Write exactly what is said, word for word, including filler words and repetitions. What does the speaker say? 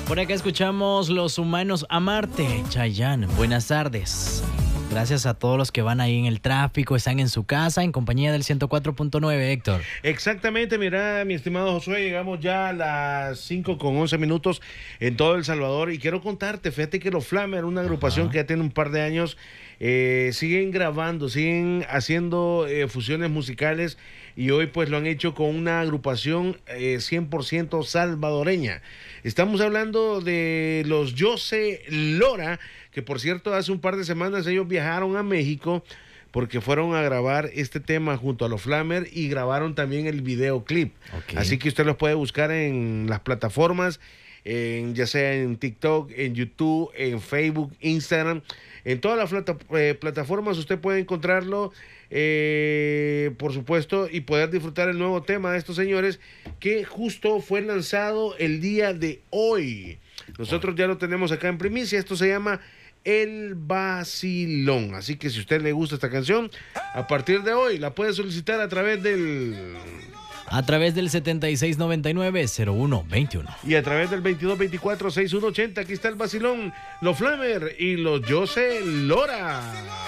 Por acá escuchamos Los Humanos a Marte. Chayanne, buenas tardes. Gracias a todos los que van ahí en el tráfico, están en su casa, en compañía del ciento cuatro punto nueve, Héctor. Exactamente, mira, mi estimado Josué, llegamos ya a las cinco con once minutos en todo El Salvador y quiero contarte, fíjate que los Flamer, una agrupación Ajá. que ya tiene un par de años, eh, siguen grabando, siguen haciendo eh, fusiones musicales y hoy pues lo han hecho con una agrupación eh, cien por ciento salvadoreña. Estamos hablando de los José Lora, que por cierto hace un par de semanas ellos viajaron a México porque fueron a grabar este tema junto a los Flamer y grabaron también el videoclip. Okay. Así que usted los puede buscar en las plataformas, en, ya sea en TikTok, en YouTube, en Facebook, Instagram, en todas las plata, eh, plataformas usted puede encontrarlo, eh, por supuesto, y poder disfrutar el nuevo tema de estos señores que justo fue lanzado el día de hoy. Nosotros ya lo tenemos acá en primicia, esto se llama El Vacilón, así que si a usted le gusta esta canción, a partir de hoy la puede solicitar a través del... A través del setenta y seis noventa y nueve cero uno veintiuno. Y a través del veintidós veinticuatro sesenta y uno ochenta, aquí está El Vacilón, los Flamer y los José Lora.